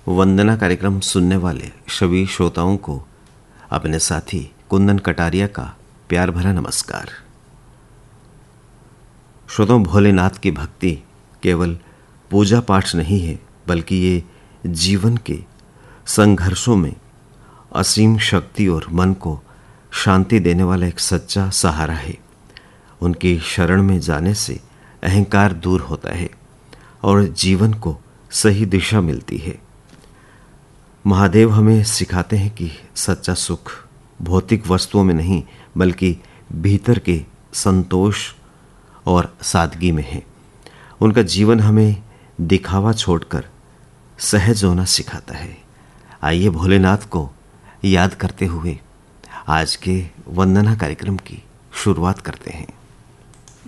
वंदना कार्यक्रम सुनने वाले सभी श्रोताओं को अपने साथी कुंदन कटारिया का प्यार भरा नमस्कार। श्रोताओं, भोलेनाथ की भक्ति केवल पूजा पाठ नहीं है, बल्कि ये जीवन के संघर्षों में असीम शक्ति और मन को शांति देने वाला एक सच्चा सहारा है। उनकी शरण में जाने से अहंकार दूर होता है और जीवन को सही दिशा मिलती है। महादेव हमें सिखाते हैं कि सच्चा सुख भौतिक वस्तुओं में नहीं, बल्कि भीतर के संतोष और सादगी में है। उनका जीवन हमें दिखावा छोड़कर सहज होना सिखाता है। आइए भोलेनाथ को याद करते हुए आज के वंदना कार्यक्रम की शुरुआत करते हैं।